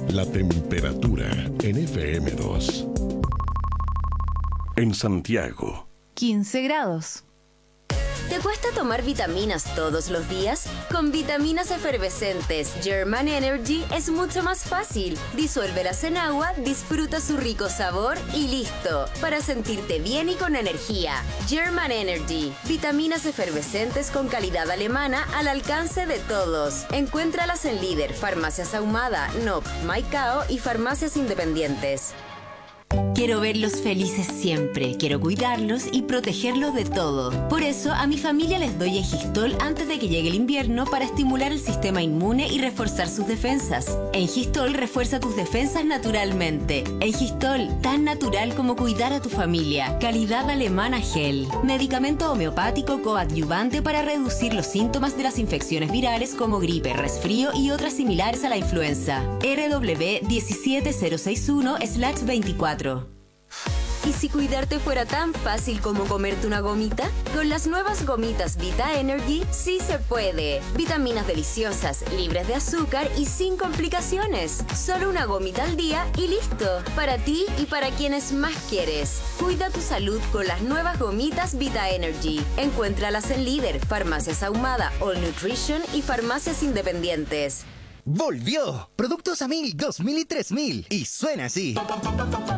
La temperatura en FM2. En Santiago, 15 grados. ¿Te cuesta tomar vitaminas todos los días? Con vitaminas efervescentes German Energy es mucho más fácil. Disuélvelas en agua, disfruta su rico sabor y listo. Para sentirte bien y con energía. German Energy. Vitaminas efervescentes con calidad alemana al alcance de todos. Encuéntralas en Líder, Farmacias Ahumada, NOP, Maicao y farmacias independientes. Quiero verlos felices siempre, quiero cuidarlos y protegerlos de todo. Por eso a mi familia les doy Egistol antes de que llegue el invierno para estimular el sistema inmune y reforzar sus defensas. Egistol refuerza tus defensas naturalmente. Egistol, tan natural como cuidar a tu familia. Calidad alemana Gel. Medicamento homeopático coadyuvante para reducir los síntomas de las infecciones virales como gripe, resfrío y otras similares a la influenza. RW 17061/24. ¿Y si cuidarte fuera tan fácil como comerte una gomita? Con las nuevas gomitas Vita Energy sí se puede. Vitaminas deliciosas, libres de azúcar y sin complicaciones. Solo una gomita al día y listo. Para ti y para quienes más quieres. Cuida tu salud con las nuevas gomitas Vita Energy. Encuéntralas en Líder, Farmacias Ahumada, All Nutrition y farmacias independientes. ¡Volvió! Productos a 1000, 2000 y 3000. Y suena así.